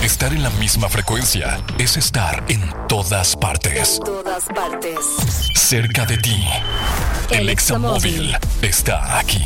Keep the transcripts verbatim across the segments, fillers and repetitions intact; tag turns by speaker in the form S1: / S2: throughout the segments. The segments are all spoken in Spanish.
S1: Estar en la misma frecuencia es estar en todas partes.
S2: En todas partes.
S1: Cerca de ti. El, el Examóvil está aquí.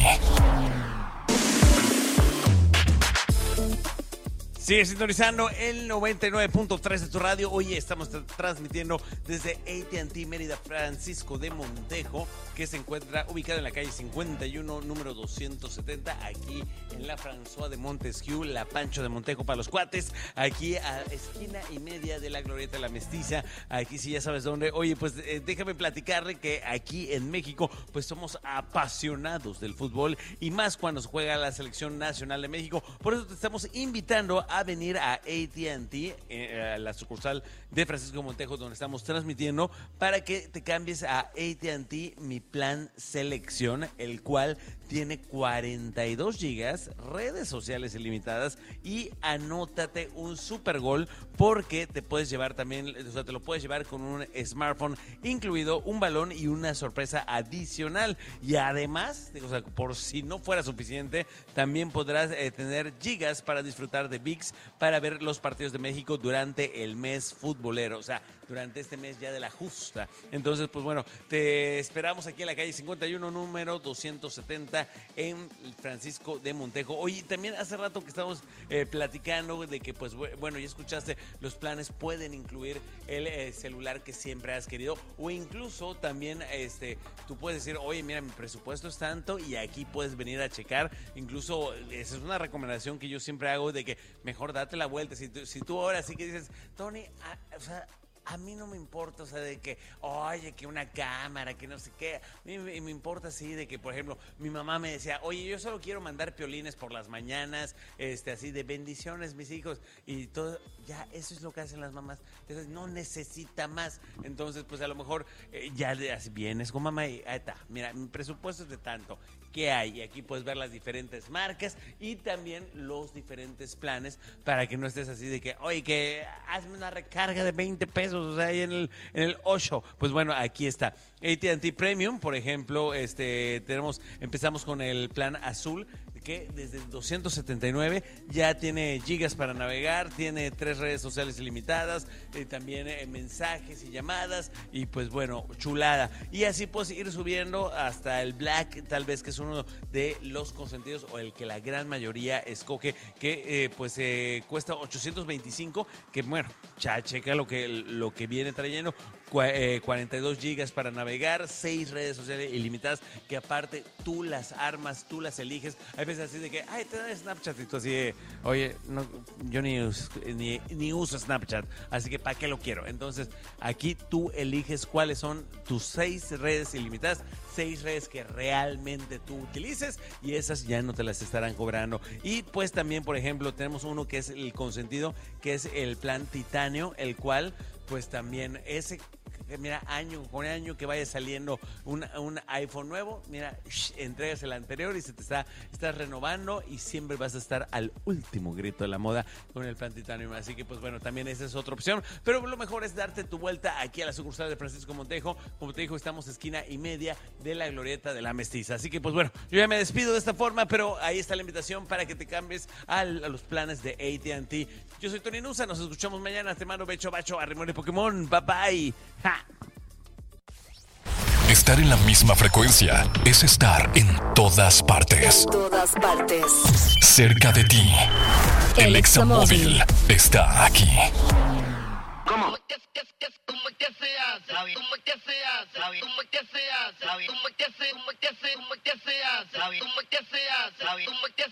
S3: Sigue sintonizando el noventa y nueve punto tres de tu radio. Hoy estamos tra- transmitiendo desde A T and T Mérida Francisco de Montejo, que se encuentra ubicado en la calle cincuenta y uno, número doscientos setenta, aquí en la François de Montesquieu, la Pancho de Montejo para los cuates, aquí a esquina y media de la Glorieta de la Mestiza, aquí sí ya sabes dónde. Oye, pues eh, déjame platicarle que aquí en México pues somos apasionados del fútbol y más cuando se juega la Selección Nacional de México. Por eso te estamos invitando a venir a A T and T, eh, a la sucursal de Francisco Montejo, donde estamos transmitiendo, para que te cambies a A T and T Mi Plan Selección, el cual tiene cuarenta y dos gigas, redes sociales ilimitadas y anótate un super gol porque te puedes llevar también, o sea, te lo puedes llevar con un smartphone incluido, un balón y una sorpresa adicional. Y además, o sea, por si no fuera suficiente, también podrás eh, tener gigas para disfrutar de V I X para ver los partidos de México durante el mes futbolero, o sea, durante este mes ya de la justa. Entonces, pues bueno, te esperamos aquí en la calle cincuenta y uno, número doscientos setenta, en Francisco de Montejo. Oye, también hace rato que estamos eh, platicando de que, pues bueno, ya escuchaste, los planes pueden incluir el eh, celular que siempre has querido, o incluso también este, tú puedes decir, oye, mira, mi presupuesto es tanto, y aquí puedes venir a checar. Incluso esa es una recomendación que yo siempre hago, de que mejor date la vuelta. Si tú, si tú ahora sí que dices, Tony, ah, o sea, a mí no me importa, o sea, de que, oye, que una cámara, que no sé qué. A mí me, me importa, sí, de que, por ejemplo, mi mamá me decía, oye, yo solo quiero mandar piolines por las mañanas, este, así de bendiciones, mis hijos, y todo. Ya, eso es lo que hacen las mamás. Entonces, no necesita más. Entonces, pues a lo mejor eh, ya de, así vienes con mamá y ahí está. Mira, mi presupuesto es de tanto. ¿Qué hay? Y aquí puedes ver las diferentes marcas y también los diferentes planes para que no estés así de que, oye, que hazme una recarga de veinte pesos, o sea, ahí en el, en el Osho. Pues bueno, aquí está. A T and T Premium, por ejemplo, este, tenemos, empezamos con el plan azul, que desde doscientos setenta y nueve ya tiene gigas para navegar, tiene tres redes sociales ilimitadas, eh, también eh, mensajes y llamadas, y pues bueno, chulada. Y así puedes ir subiendo hasta el Black, tal vez, que es uno de los consentidos o el que la gran mayoría escoge, que eh, pues eh, cuesta ochocientos veinticinco, que bueno, ya checa lo que, lo que viene trayendo. cuarenta y dos gigas para navegar, seis redes sociales ilimitadas, que aparte tú las armas, tú las eliges. Hay veces así de que, ay, te da Snapchat, y tú así de, oye, no, yo ni, ni, ni uso Snapchat, así que ¿para qué lo quiero? Entonces, aquí tú eliges cuáles son tus seis redes ilimitadas, seis redes que realmente tú utilices, y esas ya no te las estarán cobrando. Y pues también, por ejemplo, tenemos uno que es el consentido, que es el plan Titanio, el cual pues también ese, mira, año con año que vaya saliendo un, un iPhone nuevo, mira, shh, entregas el anterior y se te está, estás renovando, y siempre vas a estar al último grito de la moda con el plan Titanium. Así que pues bueno, también esa es otra opción, pero lo mejor es darte tu vuelta aquí a la sucursal de Francisco Montejo. Como te dijo, estamos esquina y media de la Glorieta de la Mestiza. Así que pues bueno, yo ya me despido de esta forma, pero ahí está la invitación para que te cambies a, a los planes de A T and T. Yo soy Tony Nusa, nos escuchamos mañana. Te mando becho, bacho, arrimón y Pokémon. Bye bye. ¡Ja!
S1: Estar en la misma frecuencia es estar en todas partes.
S2: En todas partes.
S1: Cerca de ti. El, el Examóvil está aquí.
S4: ¿Cómo? ¿Cómo que se hace? ¿Cómo que se hace? ¿Cómo que se hace? ¿Cómo que se hace? ¿Cómo que se hace? ¿Cómo que se hace? ¿Cómo que se hace?